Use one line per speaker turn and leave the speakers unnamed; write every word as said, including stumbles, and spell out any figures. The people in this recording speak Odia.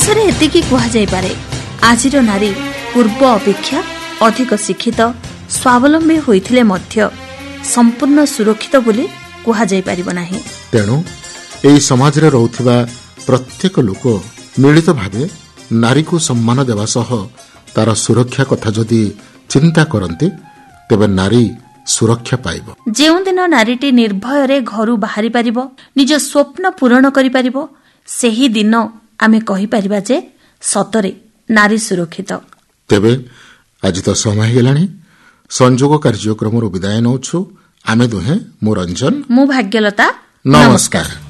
ଶେଷରେ ଏତିକି କୁହାଯାଇପାରେ, ଆଜିର ନାରୀ ପୂର୍ବ ଅପେକ୍ଷା ଅଧିକ ଶିକ୍ଷିତ, ସ୍ୱାବଲମ୍ବୀ ହୋଇଥିଲେ ମଧ୍ୟ ସମ୍ପୂର୍ଣ୍ଣ ସୁରକ୍ଷିତ ବୋଲି କୁହାଯାଇପାରିବ ନାହିଁ।
ତେଣୁ ଏହି ସମାଜରେ ରହୁଥିବା ପ୍ରତ୍ୟେକ ଲୋକ ମିଳିତ ଭାବେ ନାରୀକୁ ସମ୍ମାନ ଦେବା ସହ ତାର ସୁରକ୍ଷା କଥା ଯଦି ଚିନ୍ତା କରନ୍ତି, ତେବେ ନାରୀ ସୁରକ୍ଷା ପାଇବ।
ଯେଉଁଦିନ ନାରୀଟି ନିର୍ଭୟରେ ଘରୁ ବାହାରି ପାରିବ, ନିଜ ସ୍ୱପ୍ନ ପୂରଣ କରିପାରିବ, ସେହି ଦିନ ଆମେ କହିପାରିବା ଯେ ସତରେ ନାରୀ ସୁରକ୍ଷିତ।
ତେବେ ଆଜି ତ ସମୟ ହେଇଗଲାଣି। ସଂଯୋଗ କାର୍ଯ୍ୟକ୍ରମରୁ ବିଦାୟ ନେଉଛୁ। ଆମେ ଦୁହେଁ, ମୁଁ ରଞ୍ଜନ,
ମୁଁ ଭାଗ୍ୟଲତା।
ନମସ୍କାର।